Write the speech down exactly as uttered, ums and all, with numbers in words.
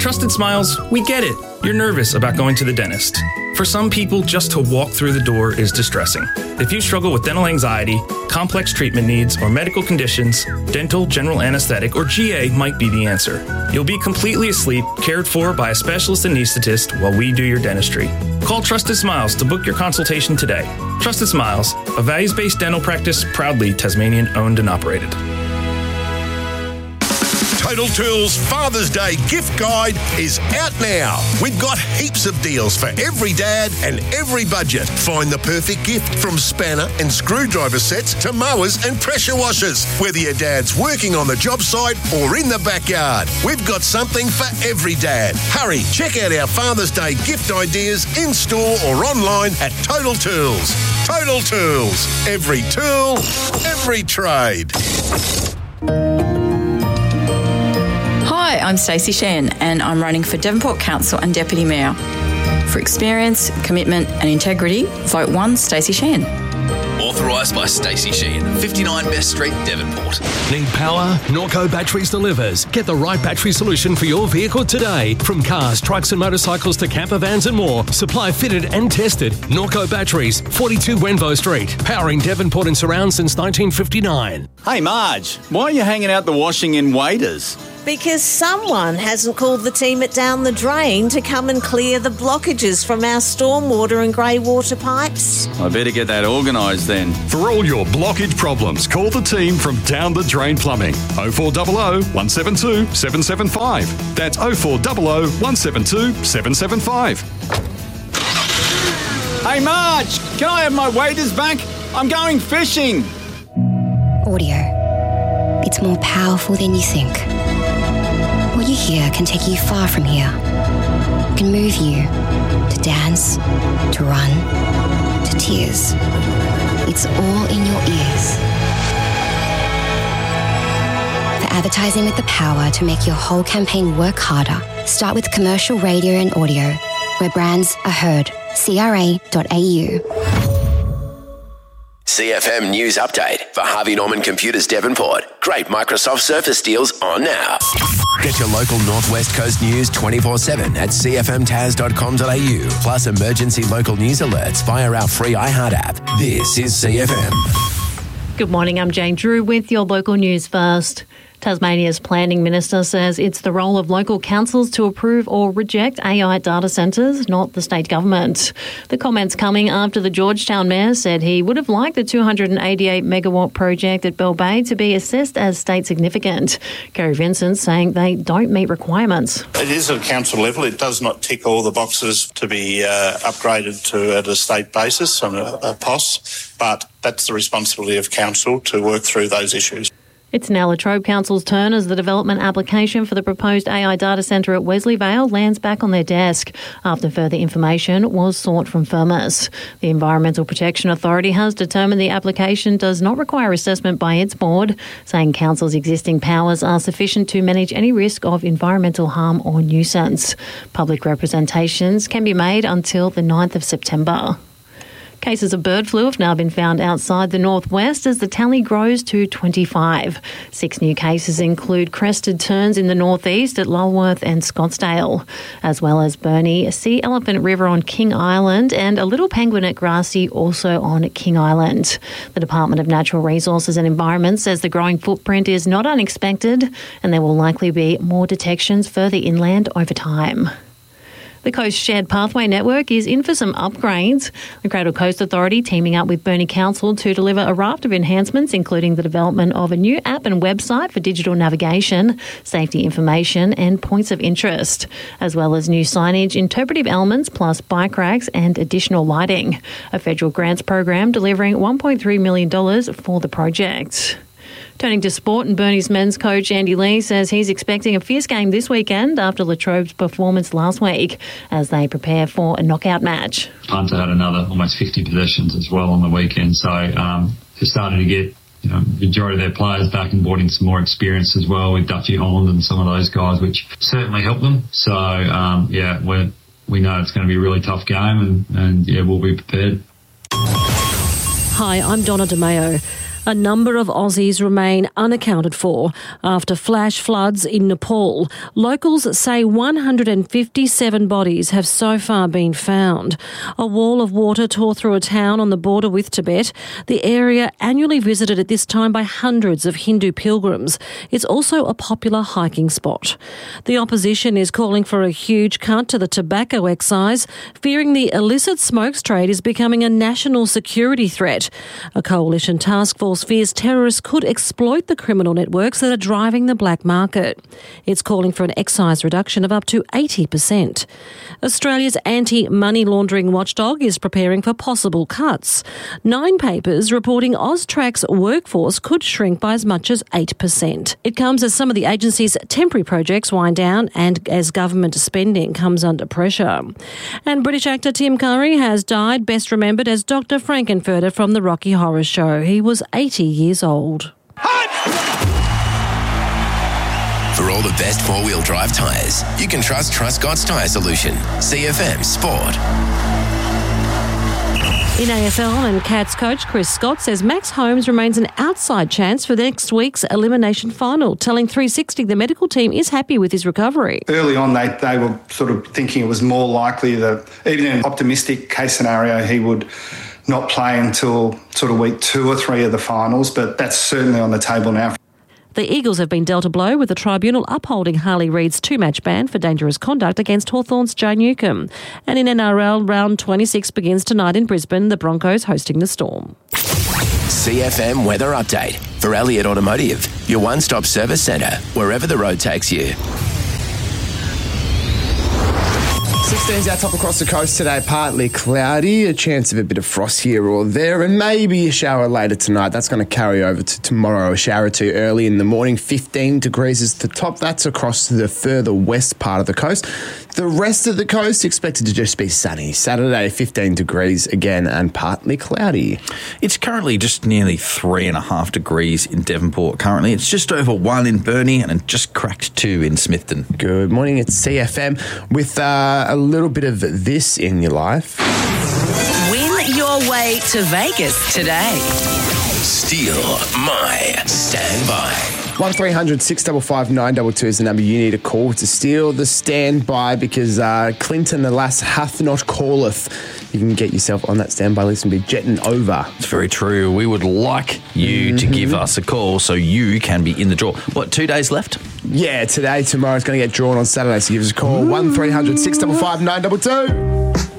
Trusted Smiles, we get it. You're nervous about going to the dentist. For some people, just to walk through the door is distressing. If you struggle with dental anxiety, complex treatment needs, or medical conditions, dental, general anesthetic, or G A might be the answer. You'll be completely asleep, cared for by a specialist anesthetist while we do your dentistry. Call Trusted Smiles to book your consultation today. Trusted Smiles, a values-based dental practice proudly Tasmanian-owned and operated. Total Tools Father's Day gift guide is out now. We've got heaps of deals for every dad and every budget. Find the perfect gift from spanner and screwdriver sets to mowers and pressure washers. Whether your dad's working on the job site or in the backyard, we've got something for every dad. Hurry, check out our Father's Day gift ideas in store or online at Total Tools. Total Tools. Every tool, every trade. Hi, I'm Stacey Shan and I'm running for Devonport Council and Deputy Mayor. For experience, commitment and integrity, vote one Stacey Shan. Authorised by Stacey Sheehan, fifty-nine Best Street, Devonport. Need power? Norco Batteries delivers. Get the right battery solution for your vehicle today. From cars, trucks and motorcycles to camper vans and more. Supply fitted and tested. Norco Batteries, forty-two Wenvo Street. Powering Devonport and surround since nineteen fifty-nine. Hey Marge, why are you hanging out the washing in Waiters? Because someone hasn't called the team at Down the Drain to come and clear the blockages from our stormwater and grey water pipes. I better get that organised then. For all your blockage problems, call the team from Down the Drain Plumbing. oh four hundred, one seven two, seven seven five. That's oh four hundred, one seven two, seven seven five. Hey Marge, can I have my waders back? I'm going fishing. Audio. It's more powerful than you think. What you hear can take you far from here. It can move you to dance, to run, to tears. It's all in your ears. For advertising with the power to make your whole campaign work harder, start with commercial radio and audio, where brands are heard. C R A dot A U. C F M News Update for Harvey Norman Computers Devonport. Great Microsoft Surface deals on now. Get your local Northwest Coast news twenty-four seven at c f m tas dot com dot a u. Plus emergency local news alerts via our free iHeart app. This is C F M. Good morning, I'm Jane Drew with your local news first. Tasmania's Planning Minister says it's the role of local councils to approve or reject A I data centres, not the state government. The comments coming after the Georgetown Mayor said he would have liked the two hundred eighty-eight megawatt project at Bell Bay to be assessed as state significant. Kerry Vincent saying they don't meet requirements. It is at council level. It does not tick all the boxes to be uh, upgraded to at a state basis on a, a P O S, but that's the responsibility of council to work through those issues. It's now Latrobe Council's turn as the development application for the proposed A I data centre at Wesleyvale lands back on their desk after further information was sought from Firmus. The Environmental Protection Authority has determined the application does not require assessment by its board, saying council's existing powers are sufficient to manage any risk of environmental harm or nuisance. Public representations can be made until the ninth of September. Cases of bird flu have now been found outside the northwest as the tally grows to twenty-five. Six new cases include crested terns in the northeast at Lulworth and Scottsdale, as well as Burnie, Sea Elephant River on King Island and a little penguin at Grassy also on King Island. The Department of Natural Resources and Environment says the growing footprint is not unexpected and there will likely be more detections further inland over time. The Coast Shared Pathway Network is in for some upgrades. The Cradle Coast Authority teaming up with Burnie Council to deliver a raft of enhancements, including the development of a new app and website for digital navigation, safety information and points of interest, as well as new signage, interpretive elements plus bike racks and additional lighting. A federal grants program delivering one point three million dollars for the project. Turning to sport, and Burnie's men's coach Andy Lee says he's expecting a fierce game this weekend after Latrobe's performance last week as they prepare for a knockout match. Punter had another almost fifty possessions as well on the weekend, so um, they're starting to get you know, the majority of their players back and brought in some more experience as well with Dutchy Holland and some of those guys, which certainly helped them. So, um, yeah, we're, we know it's going to be a really tough game and, and yeah, we'll be prepared. Hi, I'm Donna DeMeo. A number of Aussies remain unaccounted for after flash floods in Nepal. Locals say one hundred fifty-seven bodies have so far been found. A wall of water tore through a town on the border with Tibet. The area annually visited at this time by hundreds of Hindu pilgrims. It's also a popular hiking spot. The opposition is calling for a huge cut to the tobacco excise, fearing the illicit smokes trade is becoming a national security threat. A coalition task force fears terrorists could exploit the criminal networks that are driving the black market. It's calling for an excise reduction of up to eighty percent. Australia's anti-money laundering watchdog is preparing for possible cuts. Nine papers reporting Austrac's workforce could shrink by as much as eight percent. It comes as some of the agency's temporary projects wind down and as government spending comes under pressure. And British actor Tim Curry has died, best remembered as Doctor Frankenfurter from the Rocky Horror Show. He was eighty years old. For all the best four-wheel drive tyres, you can trust Truscott's Tyre Solution. C F M Sport. In A F L, and Cats coach Chris Scott says Max Holmes remains an outside chance for next week's elimination final, telling three sixty the medical team is happy with his recovery. Early on, they, they were sort of thinking it was more likely that, even in an optimistic case scenario, he would not play until sort of week two or three of the finals, but that's certainly on the table now. The Eagles have been dealt a blow with the tribunal upholding Harley Reid's two-match ban for dangerous conduct against Hawthorn's Joe Newcombe. And in N R L, round twenty-six begins tonight in Brisbane, the Broncos hosting the Storm. C F M Weather Update for Elliott Automotive, your one-stop service centre, wherever the road takes you. sixteen's our top across the coast today, partly cloudy, a chance of a bit of frost here or there, and maybe a shower later tonight. That's going to carry over to tomorrow, a shower or two early in the morning. fifteen degrees is the top. That's across the further west part of the coast. The rest of the coast expected to just be sunny. Saturday, fifteen degrees again and partly cloudy. It's currently just nearly three and a half degrees in Devonport currently. It's just over one in Burnie and it just cracked two in Smithton. Good morning, it's C F M with uh, a little bit of this in your life. Win your way to Vegas today. Steal my standby. one three hundred six five five nine two two is the number you need to call to steal the standby, because uh, Clinton, alas, hath not calleth. You can get yourself on that standby list and be jetting over. It's very true. We would like you mm-hmm. to give us a call so you can be in the draw. What, two days left? Yeah, today, tomorrow, it's going to get drawn on Saturday, so give us a call. one three hundred six five five nine two two.